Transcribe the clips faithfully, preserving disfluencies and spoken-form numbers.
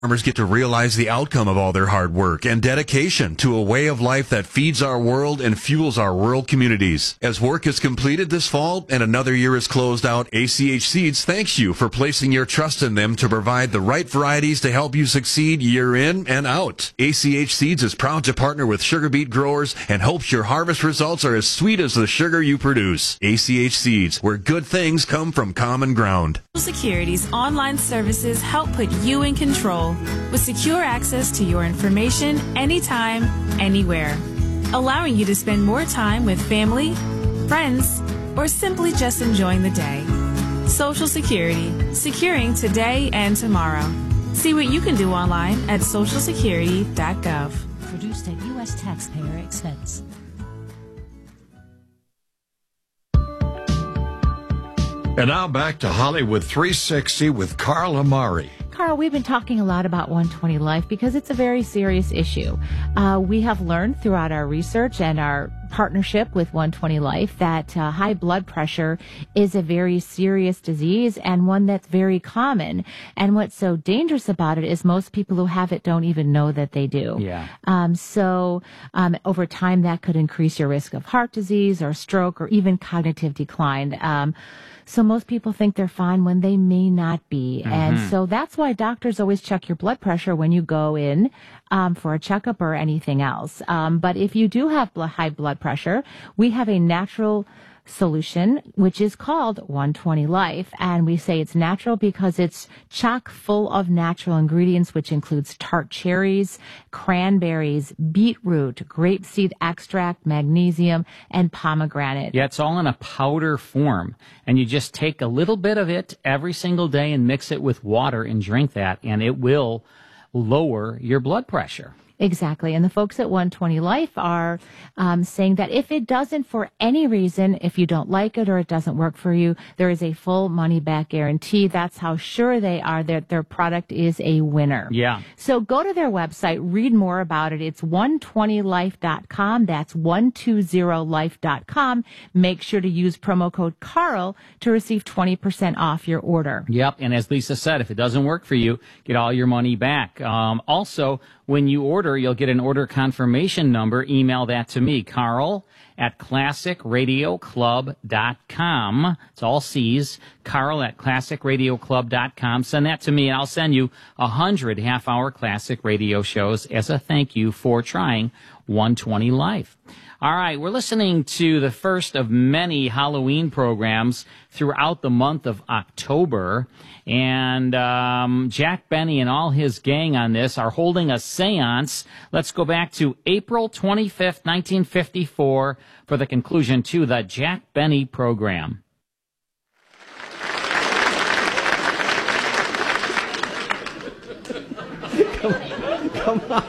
Farmers get to realize the outcome of all their hard work and dedication to a way of life that feeds our world and fuels our rural communities. As work is completed this fall and another year is closed out, A C H Seeds thanks you for placing your trust in them to provide the right varieties to help you succeed year in and out. A C H Seeds is proud to partner with sugar beet growers and hopes your harvest results are as sweet as the sugar you produce. A C H Seeds, where good things come from common ground. Security's online services help put you in control with secure access to your information anytime, anywhere, allowing you to spend more time with family, friends, or simply just enjoying the day. Social Security, securing today and tomorrow. See what you can do online at social security dot gov. Produced at U S taxpayer expense. And now back to Hollywood three sixty with Carl Amari. Carl, we've been talking a lot about one twenty Life because it's a very serious issue. Uh, we have learned throughout our research and our partnership with one twenty Life that uh, high blood pressure is a very serious disease and one that's very common. And what's so dangerous about it is most people who have it don't even know that they do. Yeah. Um, so um, over time, that could increase your risk of heart disease or stroke or even cognitive decline. Um, So most people think they're fine when they may not be. Mm-hmm. And so that's why doctors always check your blood pressure when you go in um, for a checkup or anything else. Um, but if you do have bl- high blood pressure, we have a natural solution, which is called one twenty Life. And we say it's natural because it's chock full of natural ingredients, which includes tart cherries, cranberries, beetroot, grapeseed extract, magnesium, and pomegranate. Yeah, it's all in a powder form. And you just take a little bit of it every single day and mix it with water and drink that, and it will lower your blood pressure. Exactly. And the folks at one twenty Life are um, saying that if it doesn't, for any reason, if you don't like it or it doesn't work for you, there is a full money back guarantee. That's how sure they are that their product is a winner. Yeah. So go to their website, read more about it. It's one twenty life dot com. That's one twenty life dot com. Make sure to use promo code Carl to receive twenty percent off your order. Yep. And as Lisa said, if it doesn't work for you, get all your money back. Um, also, when you order, you'll get an order confirmation number. Email that to me, Carl at classic radio club dot com. It's all C's. Carl at classic radio club dot com. Send that to me, and I'll send you a hundred half-hour classic radio shows as a thank you for trying one twenty Life. All right, we're listening to the first of many Halloween programs throughout the month of October. And um, Jack Benny and all his gang on this are holding a seance. Let's go back to April twenty-fifth, nineteen fifty-four for the conclusion to the Jack Benny program. Come, come on.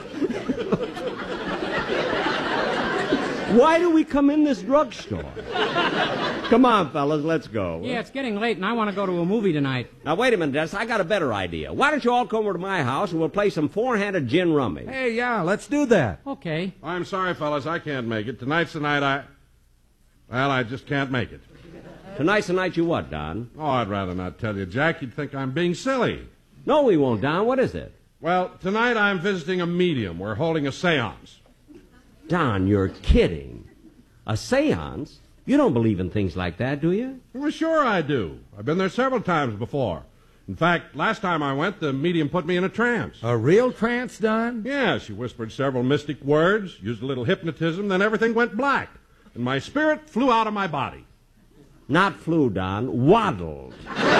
Why do we come in this drugstore? Come on, fellas, let's go. Yeah, it's getting late, and I want to go to a movie tonight. Now, wait a minute, Dennis. I got a better idea. Why don't you all come over to my house, and we'll play some four-handed gin rummy? Hey, yeah, let's do that. Okay. I'm sorry, fellas, I can't make it. Tonight's the night I... Well, I just can't make it. Tonight's the night you what, Don? Oh, I'd rather not tell you, Jack. You'd think I'm being silly. No, we won't, Don. What is it? Well, tonight I'm visiting a medium. We're holding a seance. Don, you're kidding. A seance? You don't believe in things like that, do you? Well, sure I do. I've been there several times before. In fact, last time I went, the medium put me in a trance. A real trance, Don? Yeah, she whispered several mystic words, used a little hypnotism, then everything went black. And my spirit flew out of my body. Not flew, Don. Waddled.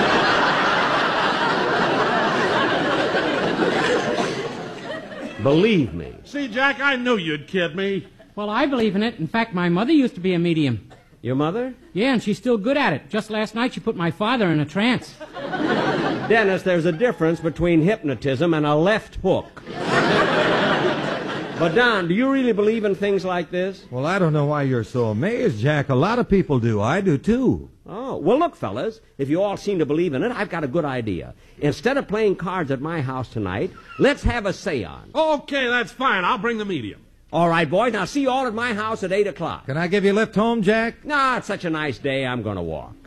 Believe me. See, Jack, I knew you'd kid me. Well, I believe in it. In fact, my mother used to be a medium. Your mother? Yeah, and she's still good at it. Just last night, she put my father in a trance. Dennis, there's a difference between hypnotism and a left hook. But, Don, do you really believe in things like this? Well, I don't know why you're so amazed, Jack. A lot of people do. I do, too. Oh, well, look, fellas, if you all seem to believe in it, I've got a good idea. Instead of playing cards at my house tonight, let's have a seance. Okay, that's fine. I'll bring the medium. All right, boys. Now, see you all at my house at eight o'clock. Can I give you a lift home, Jack? No, it's such a nice day, I'm going to walk.